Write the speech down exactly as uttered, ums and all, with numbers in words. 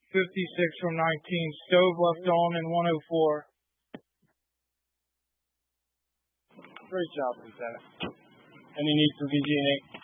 fifty-six from nineteen. Stove left on in one oh four. Great job, Lieutenant. Any need for V G and A?